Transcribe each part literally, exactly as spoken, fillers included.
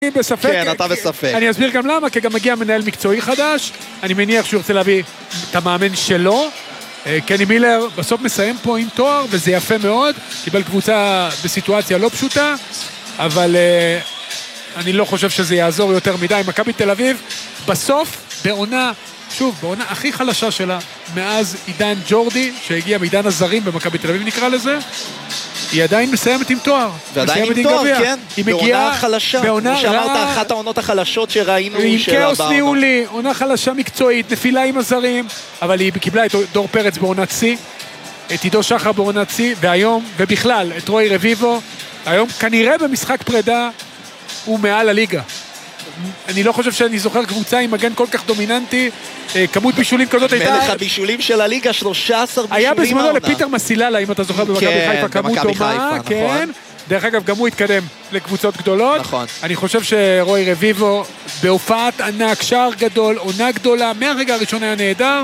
בספק. כן, אתה בספק. אני אסביר גם למה, כי גם מגיע מנהל מקצועי חדש, אני מניח שהוא ירצה להביא את המאמן שלו. קני מילר בסוף מסיים פה עם תואר, וזה יפה מאוד, קיבל קבוצה בסיטואציה לא פשוטה, אבל אני לא חושב שזה יעזור יותר מדי. מכבי תל אביב, בסוף, בעונה, שוב, בעונה הכי חלשה שלה, מאז עידן ג'ורדי, שהגיע מעידן הזרים במכבי תל אביב נקרא לזה, היא עדיין מסיימת עם תואר. ועדיין עם תואר, כן. היא בעונה חלשה. כמו שאמרת, אחת העונות החלשות שראינו עם כאוס ניהולי, עונה חלשה מקצועית, נפילה עם הזרים, אבל היא קיבלה את דור פרץ בעונת C, את עידו שחר בעונת C, והיום, ובכלל, את רוי רביבו, היום כנראה במשחק פרידה, הוא מעל הליגה. אני לא חושב שאני זוכר קבוצה עם מגן כל כך דומיננטי, כמות בישולים כזאת הייתה... מלך הבישולים של הליגה, שלושה עשר בישולים. היה בזמנו לפיטר מסיללה, אם אתה זוכר במכבי חיפה, כמות דומה, כן. דרך אגב, גם הוא התקדם לקבוצות גדולות. נכון. אני חושב שרוי רביבו, בהופעת ענק, שער גדול, עונה גדולה, מהרגע הראשון היה נהדר.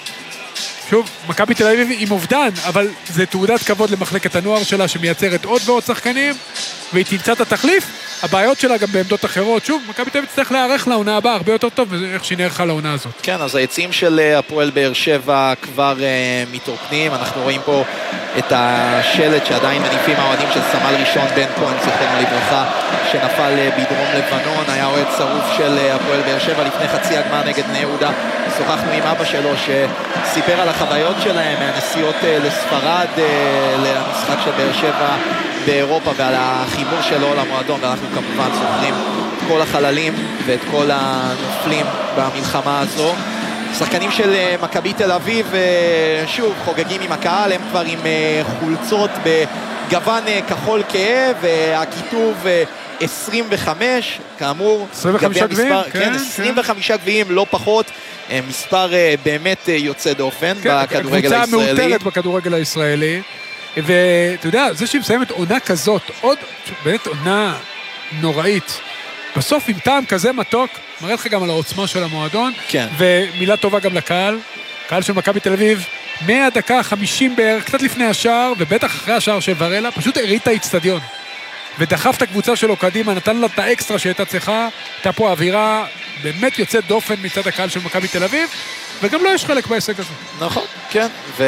שוב, מכבי תל אביב עם אובדן, אבל זה תעודת כבוד למחלקת הנוער שלה, שמייצרת עוד ועוד שחקנים, והיא תמצא את התחליף. הבעיות שלה גם בעמדות אחרות, שוב, מכבי תל אביב תצטרך להיערך לעונה הבאה הרבה יותר טוב, ואיך שהיא נערכה לעונה הזאת. כן, אז היציעים של הפועל באר שבע כבר uh, מתרוקנים, אנחנו רואים פה את השלט שעדיין מניפים האוהדים של סמל ראשון בן כהן, זכרנו לברכה, שנפל uh, בדרום לבנון, היה אוהד שרוף של uh, הפועל באר שבע לפני חצי הגמר נגד בני יהודה. שוחחנו עם אבא שלו שסיפר על החוויות שלהם, מהנסיעות uh, לספרד, uh, למשחק של באר שבע באירופה ועל החיבור שלו למועדון, ואנחנו כמובן זוכרים את כל החללים ואת כל הנופלים במלחמה הזו. שחקנים של מכבי תל אביב שוב חוגגים עם הקהל, הם כבר עם חולצות בגוון כחול כהה, והכיתוב עשרים וחמש, כאמור עשרים וחמישה גביעים, כן, כן, עשרים וחמישה גביעים, לא פחות, מספר באמת יוצא דופן כן, בכדורגל הישראלי. קבוצה מאותרת בכדורגל הישראלי. ואתה יודע, זה שהיא מסיימת עונה כזאת, עוד באמת עונה נוראית, בסוף עם טעם כזה מתוק, מראה לך גם על העוצמה של המועדון, כן. ומילה טובה גם לקהל, קהל של מכבי תל אביב, מהדקה חמישים בערך, קצת לפני השער, ובטח אחרי השער של ורלה, פשוט הריט את האצטדיון, ודחף את הקבוצה שלו קדימה, נתן לה את האקסטרה שהייתה צריכה, הייתה פה אווירה באמת יוצאת דופן מצד הקהל של מכבי תל אביב, וגם לא יש חלק בהישג הזה. נכון, כן, ו...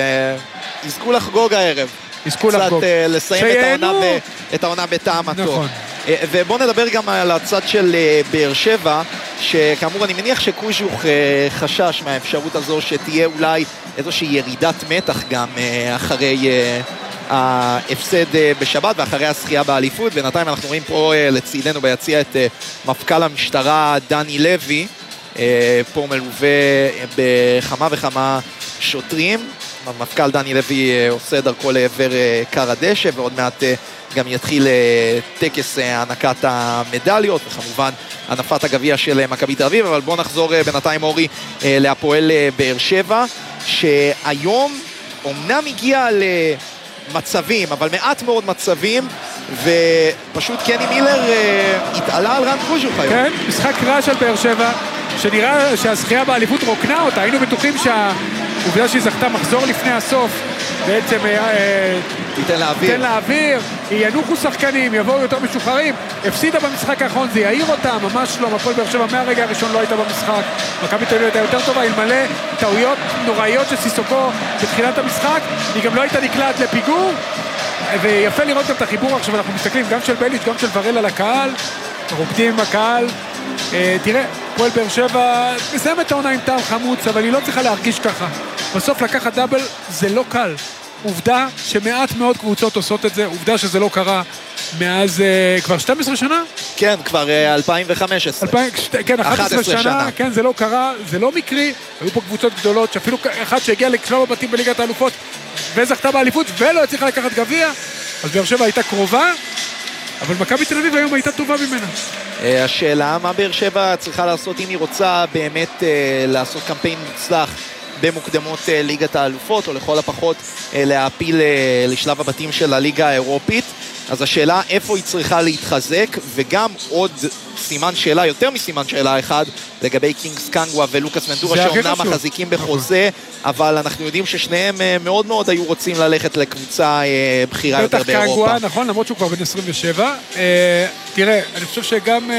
יזכו לחגוג הערב. יזכו לחגוג. קצת לסיים את העונה, ב, את העונה בטעם הטוב. נכון. ובואו נדבר גם על הצד של באר שבע, שכאמור אני מניח שקוז'וך חשש מהאפשרות הזו שתהיה אולי איזושהי ירידת מתח גם אחרי ההפסד בשבת ואחרי הזכייה באליפות. בינתיים אנחנו רואים פה לצידנו ביציע את מפכ"ל המשטרה דני לוי, פה מלווה בכמה וכמה שוטרים. המפכ"ל דני לוי עושה דרכו לעבר קר הדשא, ועוד מעט גם יתחיל טקס הענקת המדליות, וכמובן הנפת הגביע של מכבי תל אביב. אבל בואו נחזור בינתיים אורי להפועל באר שבע, שהיום אומנם הגיע למצבים, אבל מעט מאוד מצבים, ופשוט קני מילר התעלה על רן קוז'וך היום. כן, משחק רע של באר שבע, שנראה שהזכייה באליפות רוקנה אותה, היינו בטוחים שה... עובדה שהיא זכתה מחזור לפני הסוף, בעצם תיתן לאוויר, תיתן לאוויר, ינוחו שחקנים, יבואו יותר משוחררים, הפסידה במשחק האחרון, זה יעיר אותה, ממש לא, הפועל באר שבע מהרגע הראשון לא הייתה במשחק, מכבי תל אביב הייתה יותר טובה, אלמלא טעויות נוראיות של סיסוקו בתחילת המשחק, היא גם לא הייתה נקלעת לפיגור, ויפה לראות גם את החיבור עכשיו, אנחנו מסתכלים גם של בליץ' גם של ורלה לקהל, רוקדים עם הקהל, תראה, פועל באר שבע מסיים את העונה עם טעם חמוץ, אבל היא לא צריכה להרגיש ככה. בסוף לקחת דאבל זה לא קל. עובדה שמעט מאוד קבוצות עושות את זה, עובדה שזה לא קרה מאז uh, כבר שתים עשרה שנה? כן, כבר uh, אלפיים וחמש עשרה. אלפיים, כן, אחת עשרה שנה, שנה, כן, זה לא קרה, זה לא מקרי. היו פה קבוצות גדולות, שאפילו אחת שהגיעה לשלב הבתים בליגת האלופות, וזכתה באליפות, ולא הצליחה לקחת גביע, אז באר שבע הייתה קרובה, אבל מכבי תל אביב היום הייתה טובה ממנה. השאלה, מה באר שבע צריכה לעשות אם היא רוצה באמת לעשות קמפיין מוצלח במוקדמות ליגת האלופות, או לכל הפחות להפיל לשלב הבתים של הליגה האירופית. אז השאלה איפה היא צריכה להתחזק, וגם עוד סימן שאלה, יותר מסימן שאלה אחד, לגבי קינגס קנגווה ולוקאס ונטורה, שאומנם מחזיקים בחוזה, אבל אנחנו יודעים ששניהם מאוד מאוד היו רוצים ללכת לקבוצה בחירה יותר באירופה. בטח קנגווה, נכון, למרות שהוא כבר בן עשרים ושבע. תראה, אני חושב שגם